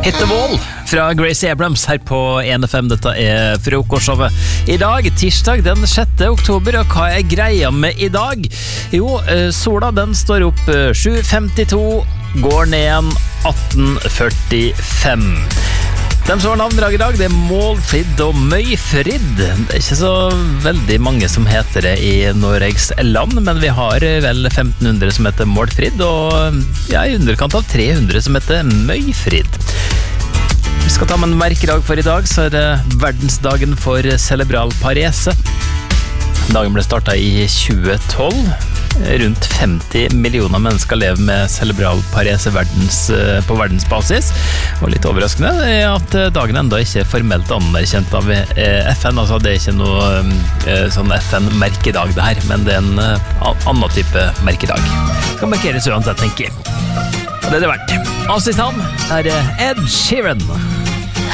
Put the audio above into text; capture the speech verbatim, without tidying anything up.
Hit the Wall fra Gracie Abrams her på en F M. Dette er frokostshowet. I dag, tirsdag den sjette oktober, og hva er greia med i dag? Jo, sola den står opp sju femtito, går ned igjen atten førtifem. De som har navndrag i dag, det er Målfrid og Møyfrid. Det er ikke så veldig mange som heter det i Norges land, men vi har vel femten hundre som heter Målfrid, og ja, i underkant av tre hundre som heter Møyfrid. Vi skal ta med en merkedag for i dag, så er det verdensdagen for cerebral parese. Dagen ble startet i tjue tolv. Rundt femti millioner mennesker lever med cerebral parese verdens, på verdensbasis. Og litt overraskende er at dagen enda ikke er formelt anerkjent av F N. Altså det er ikke noe sånn F N-merkedag det her, men det er en annen type merkedag. Det kan markeres uansett, tenker jeg. Og det er det verdt. Assistant er Ed Sheeran.